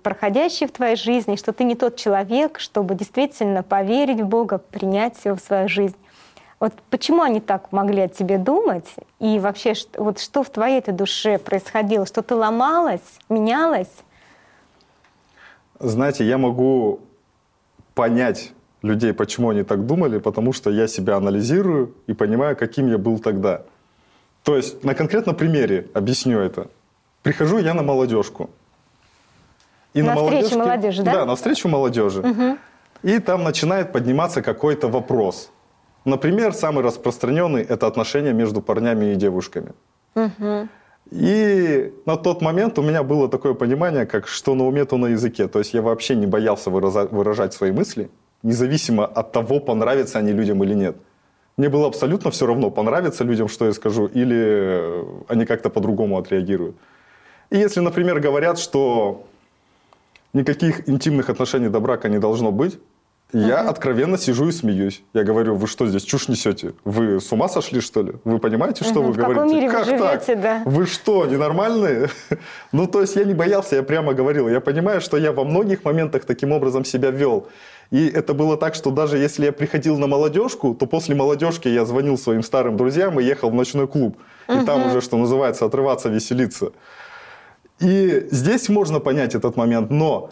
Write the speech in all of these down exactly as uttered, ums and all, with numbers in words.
проходящие в твоей жизни, что ты не тот человек, чтобы действительно поверить в Бога, принять его в свою жизнь. Вот почему они так могли о тебе думать? И вообще, вот что в твоей-то душе происходило? Что-то ломалось, менялось? Знаете, я могу понять людей, почему они так думали, потому что я себя анализирую и понимаю, каким я был тогда. То есть на конкретном примере объясню это. Прихожу я на молодежку. И на, на встречу молодежи, да? Да, на встречу молодежи. Угу. И там начинает подниматься какой-то вопрос. Например, самый распространенный – это отношения между парнями и девушками. Угу. И на тот момент у меня было такое понимание, как что на уме, то на языке. То есть я вообще не боялся выражать, выражать свои мысли, независимо от того, понравятся они людям или нет. Мне было абсолютно все равно, понравится людям, что я скажу, или они как-то по-другому отреагируют. И если, например, говорят, что никаких интимных отношений до брака не должно быть, я uh-huh. откровенно сижу и смеюсь. Я говорю, вы что здесь чушь несете? Вы с ума сошли, что ли? Вы понимаете, что uh-huh. вы в говорите? В каком мире как вы живете, так? Да? Вы что, ненормальные? Ну, то есть я не боялся, я прямо говорил. Я понимаю, что я во многих моментах таким образом себя вел. И это было так, что даже если я приходил на молодежку, то после молодежки я звонил своим старым друзьям и ехал в ночной клуб. И uh-huh. там уже, что называется, отрываться, веселиться. И здесь можно понять этот момент, но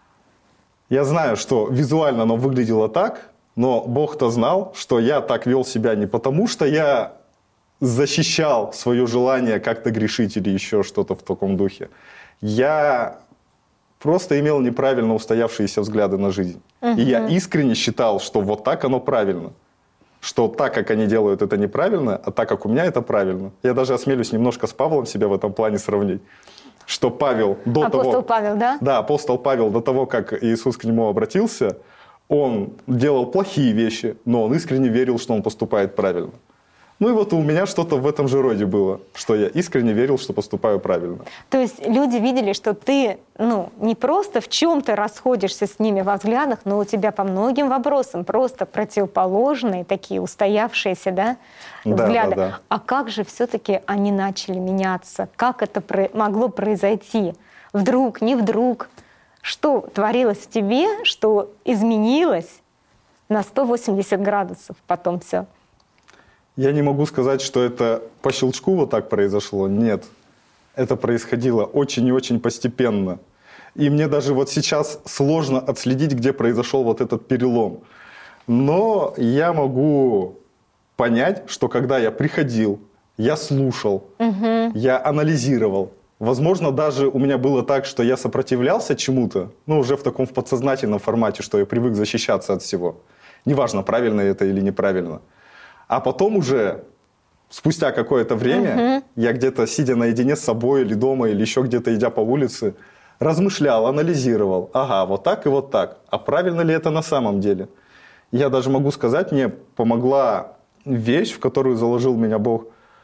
я знаю, что визуально оно выглядело так, но Бог-то знал, что я так вел себя не потому, что я защищал свое желание как-то грешить или еще что-то в таком духе. Я просто имел неправильно устоявшиеся взгляды на жизнь. Uh-huh. И я искренне считал, что вот так оно правильно. Что так, как они делают, это неправильно, а так, как у меня, это правильно. Я даже осмелюсь немножко с Павлом себя в этом плане сравнить. Что Павел до апостол того... Апостол Павел, да? Да, апостол Павел до того, как Иисус к нему обратился, он делал плохие вещи, но он искренне верил, что он поступает правильно. Ну и вот у меня что-то в этом же роде было, что я искренне верил, что поступаю правильно. То есть люди видели, что ты ну, не просто в чем-то расходишься с ними во взглядах, но у тебя по многим вопросам просто противоположные, такие устоявшиеся, да, взгляды. Да, да, да. А как же все-таки они начали меняться? Как это могло произойти? Вдруг, не вдруг? Что творилось в тебе, что изменилось на сто восемьдесят градусов потом все? Я не могу сказать, что это по щелчку вот так произошло. Нет. Это происходило очень и очень постепенно. И мне даже вот сейчас сложно отследить, где произошел вот этот перелом. Но я могу понять, что когда я приходил, я слушал, угу. я анализировал. Возможно, даже у меня было так, что я сопротивлялся чему-то, ну, уже в таком в подсознательном формате, что я привык защищаться от всего. Неважно, правильно это или неправильно. А потом уже, спустя какое-то время, uh-huh. я где-то, сидя наедине с собой или дома, или еще где-то, идя по улице, размышлял, анализировал. Ага, вот так и вот так. А правильно ли это на самом деле? Я даже могу сказать, мне помогла вещь, в которую заложил меня Бог,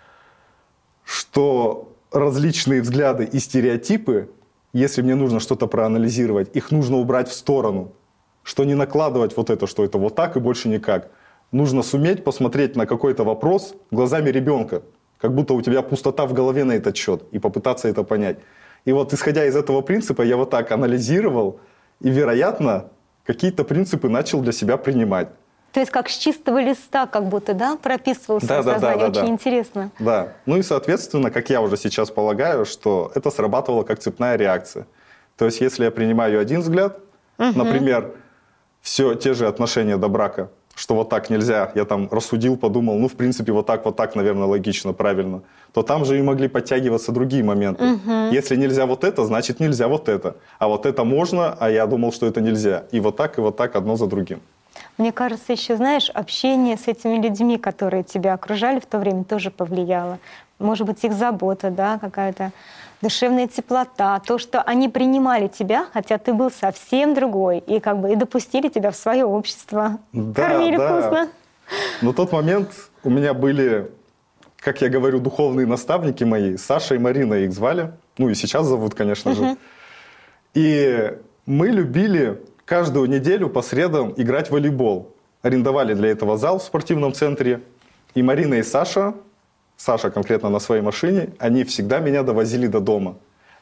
что различные взгляды и стереотипы, если мне нужно что-то проанализировать, их нужно убрать в сторону. Что не накладывать вот это, что это вот так и больше никак. Нужно суметь посмотреть на какой-то вопрос глазами ребенка, как будто у тебя пустота в голове на этот счет, и попытаться это понять. И вот исходя из этого принципа, я вот так анализировал, и, вероятно, какие-то принципы начал для себя принимать. То есть как с чистого листа как будто, да, прописывал свое да, сознание? Да, да, Очень да. интересно. Да. Ну и, соответственно, как я уже сейчас полагаю, что это срабатывало как цепная реакция. То есть если я принимаю один взгляд, угу. например, все те же отношения до брака, что вот так нельзя, я там рассудил, подумал, ну, в принципе, вот так, вот так, наверное, логично, правильно, то там же и могли подтягиваться другие моменты. Uh-huh. Если нельзя вот это, значит, нельзя вот это. А вот это можно, а я думал, что это нельзя. И вот так, и вот так, одно за другим. Мне кажется, еще, знаешь, общение с этими людьми, которые тебя окружали в то время, тоже повлияло. Может быть, их забота, да, какая-то душевная теплота, то, что они принимали тебя, хотя ты был совсем другой, и как бы и допустили тебя в свое общество. Да, кормили да. вкусно. На тот момент у меня были, как я говорю, духовные наставники мои, Саша и Марина их звали, ну и сейчас зовут, конечно же. Uh-huh. И мы любили каждую неделю по средам играть в волейбол. Арендовали для этого зал в спортивном центре. И Марина и Саша, Саша конкретно на своей машине, они всегда меня довозили до дома.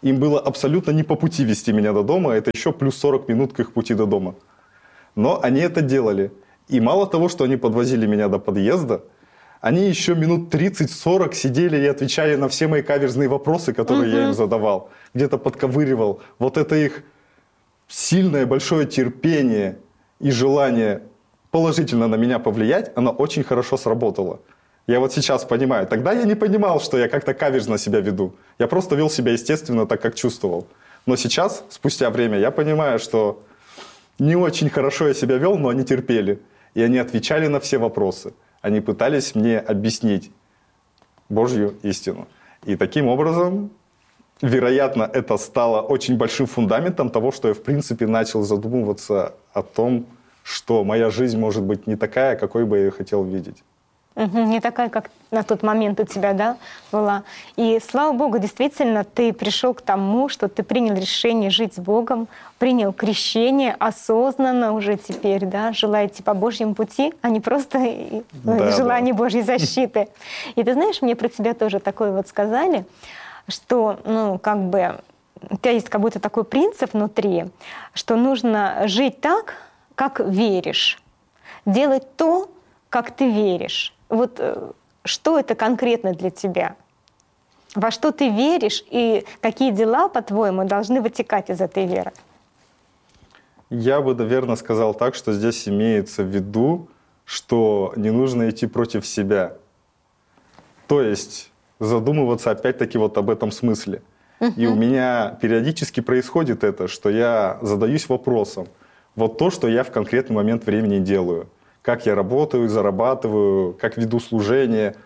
Им было абсолютно не по пути вести меня до дома, это еще плюс сорок минут к их пути до дома. Но они это делали. И мало того, что они подвозили меня до подъезда, они еще минут тридцать-сорок сидели и отвечали на все мои каверзные вопросы, которые uh-huh. я им задавал. Где-то подковыривал. Вот это их сильное, большое терпение и желание положительно на меня повлиять, оно очень хорошо сработало. Я вот сейчас понимаю. Тогда я не понимал, что я как-то каверзно себя веду. Я просто вел себя естественно, так как чувствовал. Но сейчас, спустя время, я понимаю, что не очень хорошо я себя вел, но они терпели. И они отвечали на все вопросы. Они пытались мне объяснить Божью истину. И таким образом, вероятно, это стало очень большим фундаментом того, что я, в принципе, начал задумываться о том, что моя жизнь может быть не такая, какой бы я ее хотел видеть. Угу, не такая, как на тот момент у тебя, да, была. И слава Богу, действительно, ты пришел к тому, что ты принял решение жить с Богом, принял крещение осознанно уже теперь, да, желая идти по Божьему пути, а не просто да, желание да. Божьей защиты. И ты знаешь, мне про тебя тоже такое вот сказали, что, ну, как бы, у тебя есть как будто такой принцип внутри, что нужно жить так, как веришь, делать то, как ты веришь. Вот что это конкретно для тебя? Во что ты веришь и какие дела, по-твоему, должны вытекать из этой веры? Я бы, наверное, сказал так, что здесь имеется в виду, что не нужно идти против себя. То есть задумываться опять-таки вот об этом смысле. Uh-huh. И у меня периодически происходит это, что я задаюсь вопросом. Вот то, что я в конкретный момент времени делаю. Как я работаю, зарабатываю, как веду служение.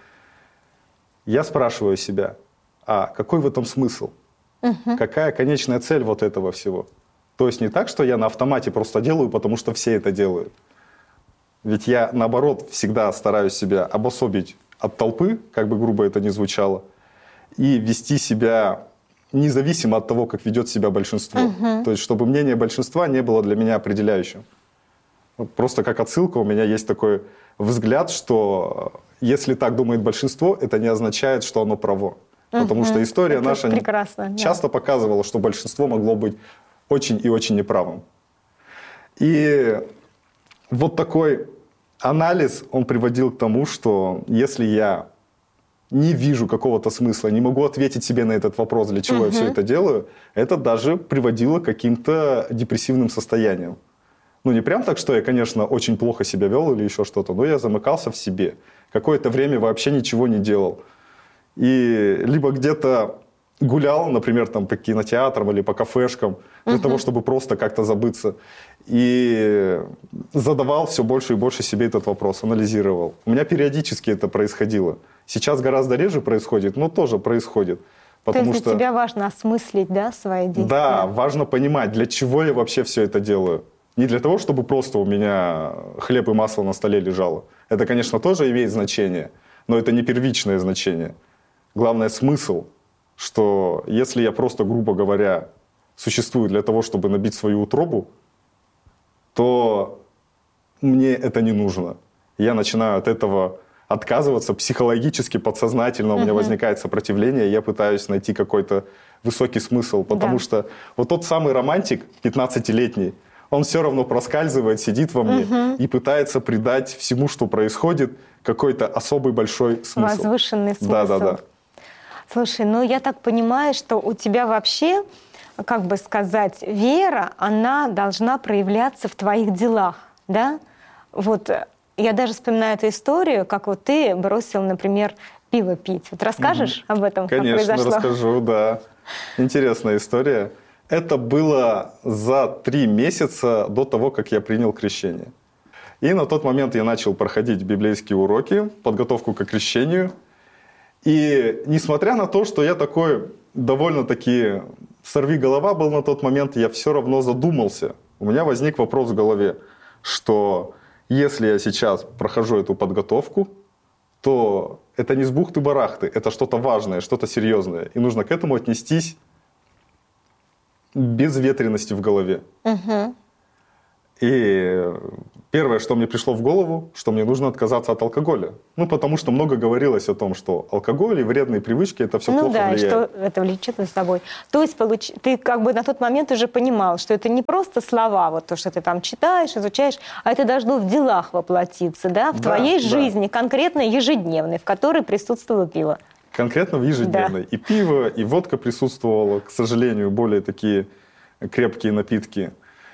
Я спрашиваю себя, а какой в этом смысл? Uh-huh. Какая конечная цель вот этого всего? То есть не так, что я на автомате просто делаю, потому что все это делают. Ведь я, наоборот, всегда стараюсь себя обособить от толпы, как бы грубо это ни звучало, и вести себя независимо от того, как ведет себя большинство. Uh-huh. То есть чтобы мнение большинства не было для меня определяющим. Просто как отсылка у меня есть такой взгляд, что если так думает большинство, это не означает, что оно право. Угу. Потому что история это наша прекрасно, часто да. показывала, что большинство могло быть очень и очень неправым. И вот такой анализ, он приводил к тому, что если я не вижу какого-то смысла, не могу ответить себе на этот вопрос, для чего угу. я все это делаю, это даже приводило к каким-то депрессивным состояниям. Ну, не прям так, что я, конечно, очень плохо себя вел или еще что-то, но я замыкался в себе. Какое-то время вообще ничего не делал. И либо где-то гулял, например, там, по кинотеатрам или по кафешкам, для uh-huh. того, чтобы просто как-то забыться. И задавал все больше и больше себе этот вопрос, анализировал. У меня периодически это происходило. Сейчас гораздо реже происходит, но тоже происходит. Потому То есть для что... тебя важно осмыслить, да, свои действия? Да, важно понимать, для чего я вообще все это делаю. Не для того, чтобы просто у меня хлеб и масло на столе лежало. Это, конечно, тоже имеет значение, но это не первичное значение. Главное смысл, что если я просто, грубо говоря, существую для того, чтобы набить свою утробу, то мне это не нужно. Я начинаю от этого отказываться психологически, подсознательно, у меня uh-huh. возникает сопротивление, я пытаюсь найти какой-то высокий смысл, потому да. что вот тот самый романтик пятнадцатилетний, он все равно проскальзывает, сидит во мне угу. и пытается придать всему, что происходит, какой-то особый большой смысл. Возвышенный смысл. Да, да, да. Слушай, ну я так понимаю, что у тебя вообще, как бы сказать, вера, она должна проявляться в твоих делах, да? Вот я даже вспоминаю эту историю, как вот ты бросил, например, пиво пить. Вот расскажешь угу. об этом, Конечно, как произошло? Конечно, расскажу, да. Интересная история. Это было за три месяца до того, как я принял крещение. И на тот момент я начал проходить библейские уроки, подготовку к крещению. И несмотря на то, что я такой довольно-таки сорвиголова был на тот момент, я все равно задумался. У меня возник вопрос в голове, что если я сейчас прохожу эту подготовку, то это не с бухты-барахты, это что-то важное, что-то серьезное. И нужно к этому отнестись без ветренности в голове. Uh-huh. И Первое, что мне пришло в голову, что мне нужно отказаться от алкоголя. Ну, потому что много говорилось о том, что алкоголь и вредные привычки, это все ну, плохо да, влияет. Ну да, что это влечет за собой. То есть получ... ты как бы на тот момент уже понимал, что это не просто слова, вот то, что ты там читаешь, изучаешь, а это должно в делах воплотиться, да, в Да, твоей да. жизни, конкретно ежедневной, в которой присутствовало пиво. Конкретно в ежедневной. Да. И пиво, и водка присутствовало, к сожалению, более такие крепкие напитки.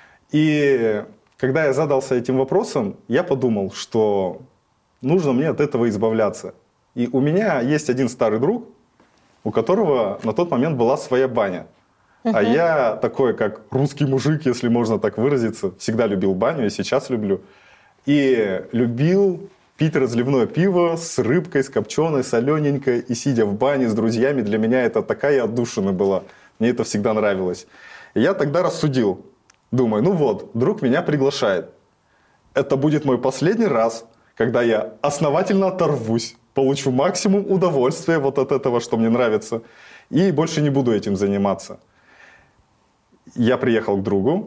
И когда я задался этим вопросом, я подумал, что нужно мне от этого избавляться. И у меня есть один старый друг, у которого на тот момент была своя баня. Uh-huh. А я такой, как русский мужик, если можно так выразиться, всегда любил баню и сейчас люблю. И любил пить разливное пиво с рыбкой, с копченой, солененькой. И сидя в бане с друзьями, для меня это такая отдушина была. Мне это всегда нравилось. И я тогда рассудил. Думаю, ну вот, друг меня приглашает. Это будет мой последний раз, когда я основательно оторвусь, получу максимум удовольствия вот от этого, что мне нравится, и больше не буду этим заниматься. Я приехал к другу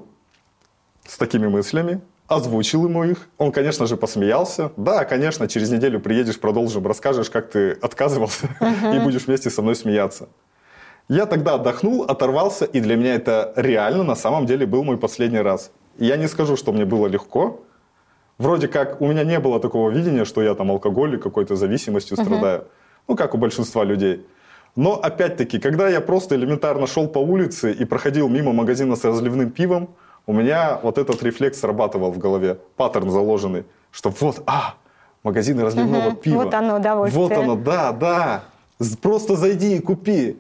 с такими мыслями, озвучил ему их. Он, конечно же, посмеялся. Да, конечно, через неделю приедешь, продолжим, расскажешь, как ты отказывался, uh-huh. и будешь вместе со мной смеяться. Я тогда отдохнул, оторвался, и для меня это реально на самом деле был мой последний раз. И я не скажу, что мне было легко. Вроде как у меня не было такого видения, что я там алкоголик, какой-то зависимостью uh-huh. страдаю. Ну, как у большинства людей. Но опять-таки, когда я просто элементарно шел по улице и проходил мимо магазина с разливным пивом, у меня вот этот рефлекс срабатывал в голове. Паттерн заложенный, что вот, а, магазин разливного uh-huh. пива. Вот оно удовольствие. Вот оно, да, да. Просто зайди и купи.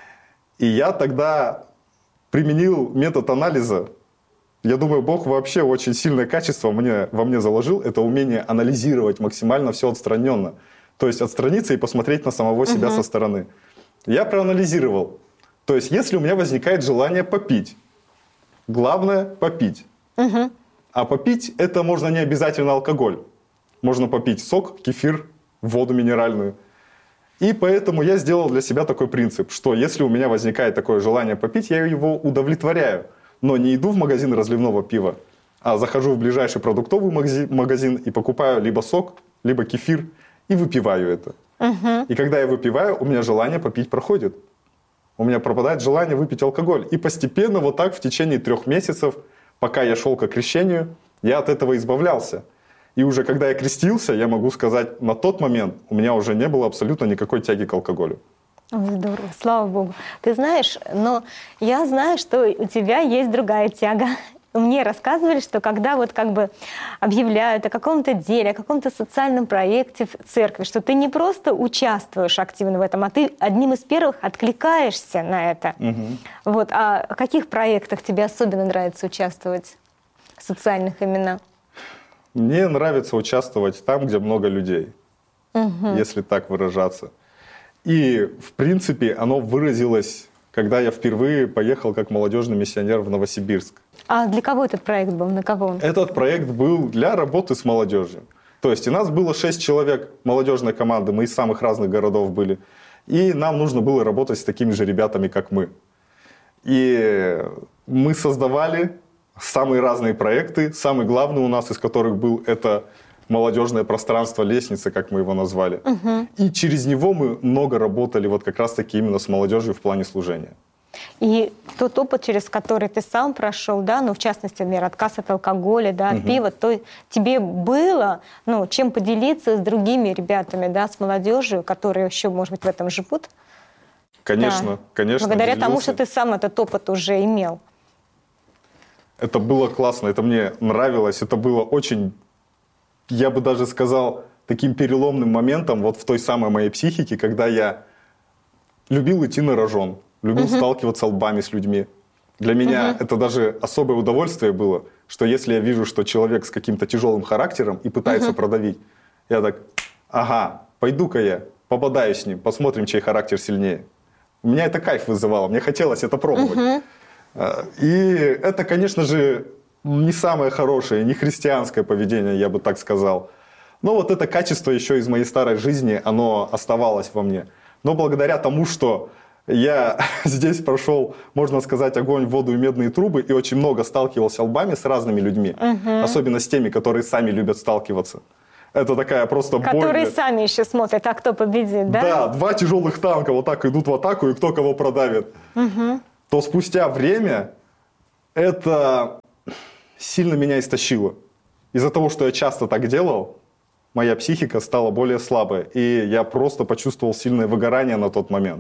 И я тогда применил метод анализа. Я думаю, Бог вообще очень сильное качество мне, во мне заложил. Это умение анализировать максимально все отстраненно. То есть отстраниться и посмотреть на самого себя uh-huh. со стороны. Я проанализировал. То есть если у меня возникает желание попить, главное попить. Uh-huh. А попить это можно не обязательно алкоголь. Можно попить сок, кефир, воду минеральную. И поэтому я сделал для себя такой принцип, что если у меня возникает такое желание попить, я его удовлетворяю. Но не иду в магазин разливного пива, а захожу в ближайший продуктовый магазин и покупаю либо сок, либо кефир и выпиваю это. Uh-huh. И когда я выпиваю, у меня желание попить проходит. У меня пропадает желание выпить алкоголь. И постепенно вот так в течение трех месяцев, пока я шел к крещению, я от этого избавлялся. И уже когда я крестился, я могу сказать, на тот момент у меня уже не было абсолютно никакой тяги к алкоголю. Ой, здорово, слава Богу. Ты знаешь, но я знаю, что у тебя есть другая тяга. Мне рассказывали, что когда вот как бы объявляют о каком-то деле, о каком-то социальном проекте в церкви, что ты не просто участвуешь активно в этом, а ты одним из первых откликаешься на это. Угу. Вот. А в каких проектах тебе особенно нравится участвовать, социальных именно? Мне нравится участвовать там, где много людей, угу. если так выражаться. И, в принципе, оно выразилось, когда я впервые поехал как молодежный миссионер в Новосибирск. А для кого этот проект был? На кого он? Этот проект был для работы с молодежью. То есть у нас было шесть человек молодежной команды, мы из самых разных городов были. И нам нужно было работать с такими же ребятами, как мы. И мы создавали самые разные проекты. Самый главный у нас из которых был это молодежное пространство «Лестница», как мы его назвали. Угу. И через него мы много работали вот как раз-таки именно с молодежью в плане служения. И тот опыт, через который ты сам прошел, да, ну, в частности, например, отказ от алкоголя, да, от угу. пива, то тебе было, ну, чем поделиться с другими ребятами, да, с молодежью, которые еще, может быть, в этом живут? Конечно, да. конечно. Благодаря делился. тому, что ты сам этот опыт уже имел. Это было классно, это мне нравилось, это было очень, я бы даже сказал, таким переломным моментом вот в той самой моей психике, когда я любил идти на рожон, любил uh-huh. сталкиваться лбами с людьми. Для меня uh-huh. это даже особое удовольствие было, что если я вижу, что человек с каким-то тяжелым характером и пытается uh-huh. продавить, я так, ага, пойду-ка я, пободаю с ним, посмотрим, чей характер сильнее. У меня это кайф вызывало, мне хотелось это пробовать. Uh-huh. И это, конечно же, не самое хорошее, не христианское поведение, я бы так сказал. Но вот это качество еще из моей старой жизни, оно оставалось во мне. Но благодаря тому, что Я здесь прошел, можно сказать, огонь, воду и медные трубы, и очень много сталкивался лбами с разными людьми, угу. особенно с теми, которые сами любят сталкиваться. Это такая просто боль. Которые сами еще смотрят, а кто победит, да? Да, два тяжелых танка вот так идут в атаку, и кто кого продавит. Угу. То спустя время это сильно меня истощило. Из-за того, что я часто так делал, моя психика стала более слабой, и я просто почувствовал сильное выгорание на тот момент.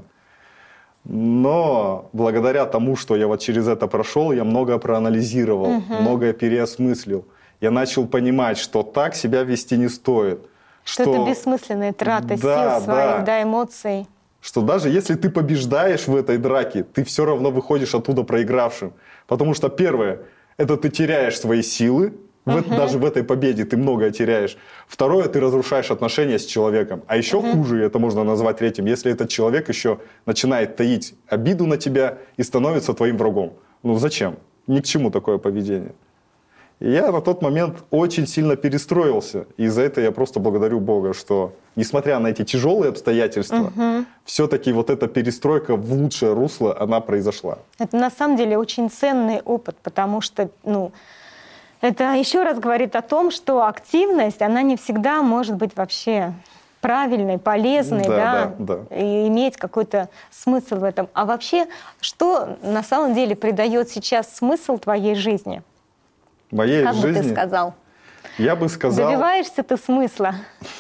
Но благодаря тому, что я вот через это прошел, я многое проанализировал, угу. многое переосмыслил. Я начал понимать, что так себя вести не стоит. Что, что это бессмысленная трата да, сил своих, да. да, эмоций. Что даже если ты побеждаешь в этой драке, ты все равно выходишь оттуда проигравшим. Потому что первое, это ты теряешь свои силы, в, uh-huh. даже в этой победе ты многое теряешь. Второе, ты разрушаешь отношения с человеком. А еще uh-huh. хуже, это можно назвать третьим, если этот человек еще начинает таить обиду на тебя и становится твоим врагом. Ну зачем? Ни к чему такое поведение. И я на тот момент очень сильно перестроился. И за это я просто благодарю Бога, что, несмотря на эти тяжелые обстоятельства, угу. все-таки вот эта перестройка в лучшее русло, она произошла. Это на самом деле очень ценный опыт, потому что, ну, это еще раз говорит о том, что активность, она не всегда может быть вообще правильной, полезной, да, да, да, да. и иметь какой-то смысл в этом. А вообще, что на самом деле придает сейчас смысл твоей жизни? Моей как жизни, бы ты сказал? Я бы сказал... Добиваешься ты смысла?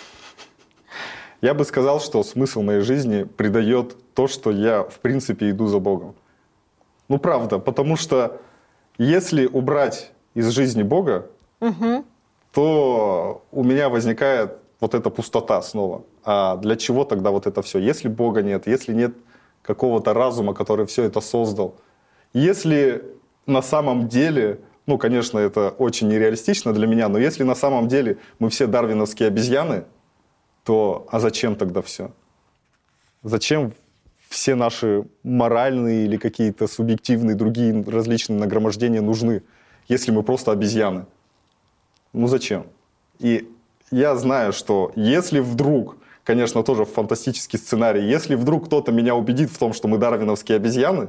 Я бы сказал, что смысл моей жизни придает то, что я, в принципе, иду за Богом. Ну, правда, потому что если убрать из жизни Бога, угу. то у меня возникает вот эта пустота снова. А для чего тогда вот это все? Если Бога нет, если нет какого-то разума, который все это создал, если на самом деле... Ну, конечно, это очень нереалистично для меня, но если на самом деле мы все дарвиновские обезьяны, то а зачем тогда все? Зачем все наши моральные или какие-то субъективные другие различные нагромождения нужны, если мы просто обезьяны? Ну, зачем? И я знаю, что если вдруг, конечно, тоже фантастический сценарий, если вдруг кто-то меня убедит в том, что мы дарвиновские обезьяны,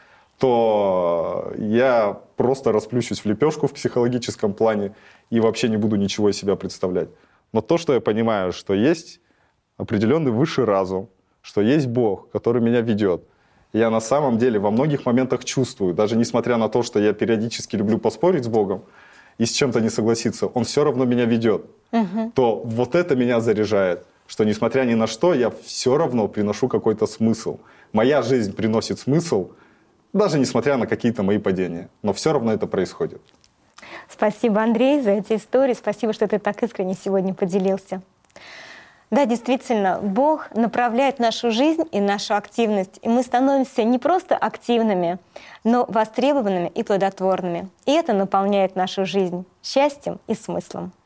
то я просто расплющусь в лепешку в психологическом плане и вообще не буду ничего из себя представлять. Но то, что я понимаю, что есть определенный высший разум, что есть Бог, который меня ведет. Я на самом деле во многих моментах чувствую, даже несмотря на то, что я периодически люблю поспорить с Богом и с чем-то не согласиться, Он все равно меня ведет. Угу. То вот это меня заряжает, что несмотря ни на что, я все равно приношу какой-то смысл. Моя жизнь приносит смысл, даже несмотря на какие-то мои падения. Но все равно это происходит. Спасибо, Андрей, за эти истории. Спасибо, что ты так искренне сегодня поделился. Да, действительно, Бог направляет нашу жизнь и нашу активность. И мы становимся не просто активными, но востребованными и плодотворными. И это наполняет нашу жизнь счастьем и смыслом.